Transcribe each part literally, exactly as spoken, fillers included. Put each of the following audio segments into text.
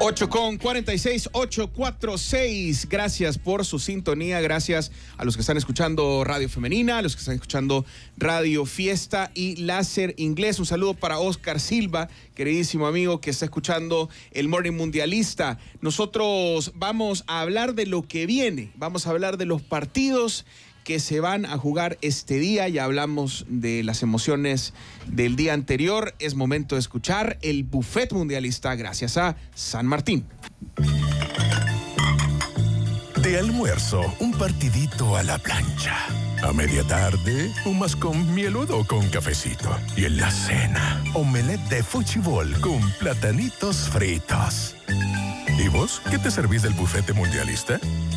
ocho con cuarenta y seis, ocho cuarenta y seis. Gracias por su sintonía. Gracias a los que están escuchando Radio Femenina, a los que están escuchando Radio Fiesta y Láser Inglés. Un saludo para Oscar Silva, queridísimo amigo que está escuchando el Morning Mundialista. Nosotros vamos a hablar de lo que viene. Vamos a hablar de los partidos que se van a jugar este día. Ya hablamos de las emociones del día anterior. Es momento de escuchar el Buffet Mundialista gracias a San Martín. De almuerzo, un partidito a la plancha. A media tarde, un mascón mieludo o con cafecito. Y en la cena, omelette de fuchibol con platanitos fritos. ¿Y vos qué te servís del Buffet Mundialista?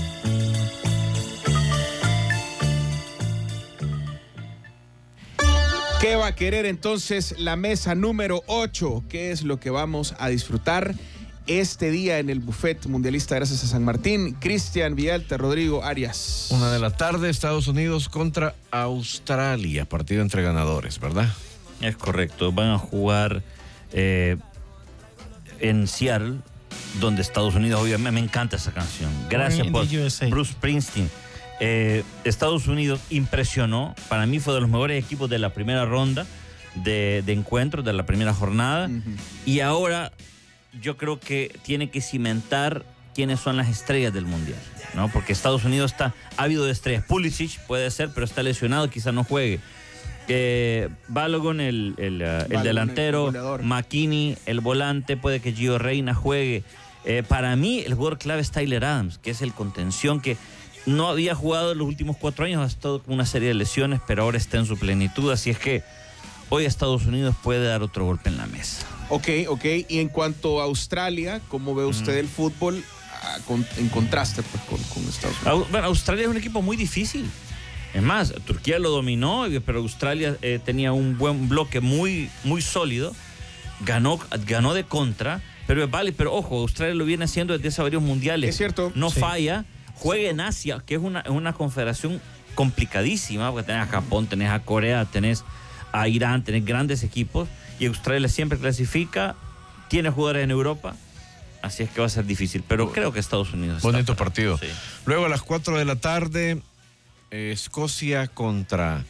¿Qué va a querer entonces la mesa número ocho? ¿Qué es lo que vamos a disfrutar este día en el Buffet Mundialista gracias a San Martín? Cristian Villalta, Rodrigo Arias. Una de la tarde, Estados Unidos contra Australia, partido entre ganadores, ¿verdad? Es correcto, van a jugar eh, en Seattle, donde Estados Unidos, obviamente, me encanta esa canción. Gracias por Bruce Springsteen. Eh, Estados Unidos impresionó, para mí fue de los mejores equipos de la primera ronda de, de encuentros, de la primera jornada, uh-huh. Y ahora yo creo que tiene que cimentar quiénes son las estrellas del Mundial, ¿no? Porque Estados Unidos está ávido de estrellas. Pulisic puede ser, pero está lesionado, quizá no juegue. Eh, Balogun, el, el, uh, el delantero, el McKinney, el volante, puede que Gio Reyna juegue. Eh, para mí el jugador clave es Tyler Adams, que es el contención que no había jugado en los últimos cuatro años, ha estado con una serie de lesiones, pero ahora está en su plenitud, así es que hoy Estados Unidos puede dar otro golpe en la mesa. Ok, ok, y en cuanto a Australia, ¿cómo ve usted mm. el fútbol ah, con, en contraste pues, con, con Estados Unidos? Bueno, Australia es un equipo muy difícil, es más, Turquía lo dominó, pero Australia eh, tenía un buen bloque muy, muy sólido, ganó, ganó de contra, pero vale, pero ojo, Australia lo viene haciendo desde hace varios mundiales. Es cierto. No sí. falla. Juega en Asia, que es una, una confederación complicadísima, porque tenés a Japón, tenés a Corea, tenés a Irán, tenés grandes equipos, y Australia siempre clasifica, tiene jugadores en Europa, así es que va a ser difícil, pero creo que Estados Unidos bonito está partido. Sí. Luego a las cuatro de la tarde, eh, Escocia contra